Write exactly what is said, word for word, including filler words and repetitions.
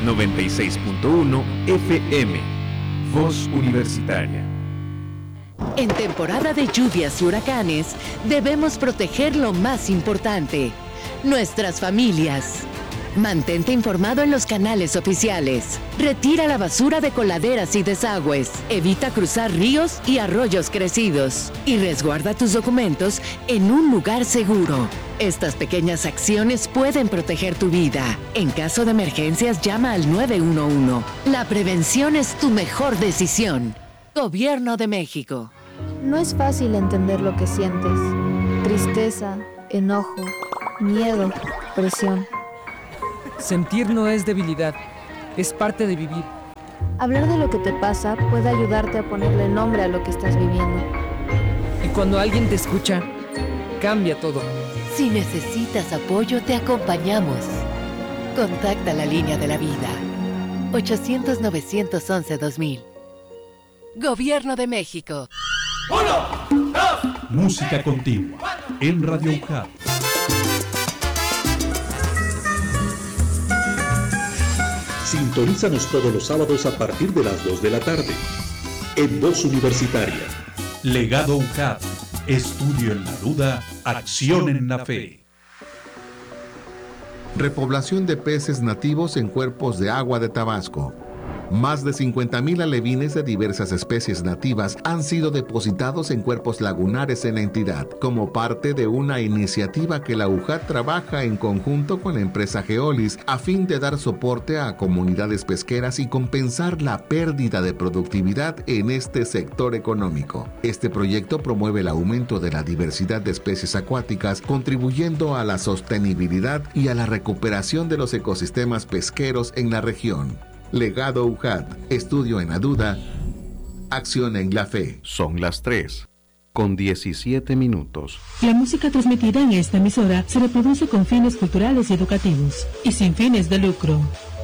noventa y seis punto uno F M. Voz Universitaria. En temporada de lluvias y huracanes, debemos proteger lo más importante, nuestras familias. Mantente informado en los canales oficiales. Retira la basura de coladeras y desagües. Evita cruzar ríos y arroyos crecidos. Y resguarda tus documentos en un lugar seguro. Estas pequeñas acciones pueden proteger tu vida. En caso de emergencias, llama al nueve uno uno. La prevención es tu mejor decisión. Gobierno de México. No es fácil entender lo que sientes. Tristeza, enojo, miedo, presión. Sentir no es debilidad, es parte de vivir. Hablar de lo que te pasa puede ayudarte a ponerle nombre a lo que estás viviendo. Y cuando alguien te escucha, cambia todo. Si necesitas apoyo, te acompañamos. Contacta la línea de la vida. ochocientos, novecientos once, dos mil. Gobierno de México. Uno, dos. Música continua en Radio U C A D. Sintonízanos todos los sábados a partir de las dos de la tarde. En Voz Universitaria. Legado U C A D. Estudio en la duda, acción en la fe. Repoblación de peces nativos en cuerpos de agua de Tabasco. Más de cincuenta mil alevines de diversas especies nativas han sido depositados en cuerpos lagunares en la entidad, como parte de una iniciativa que la U J A D trabaja en conjunto con la empresa Geolis a fin de dar soporte a comunidades pesqueras y compensar la pérdida de productividad en este sector económico. Este proyecto promueve el aumento de la diversidad de especies acuáticas, contribuyendo a la sostenibilidad y a la recuperación de los ecosistemas pesqueros en la región. Legado U J A D, estudio en la duda, acción en la fe. Son las tres, con diecisiete minutos. La música transmitida en esta emisora se reproduce con fines culturales y educativos, y sin fines de lucro.